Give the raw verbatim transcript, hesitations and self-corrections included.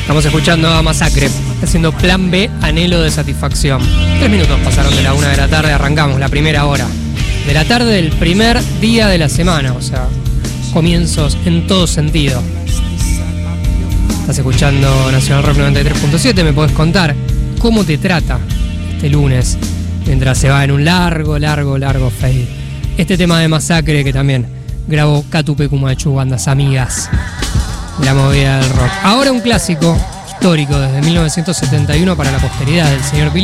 Estamos escuchando a Masacre, haciendo Plan B, Anhelo de Satisfacción. Tres minutos pasaron de la una de la tarde, arrancamos la primera hora de la tarde del primer día de la semana, o sea, comienzos en todo sentido. Estás escuchando Nacional Rock noventa y tres punto siete, me podés contar cómo te trata este lunes, mientras se va en un largo, largo, largo fade. Este tema de Masacre que también grabó Catu Pecumachu, bandas amigas de la movida del rock. Ahora un clásico histórico desde mil novecientos setenta y uno para la posteridad del señor Billy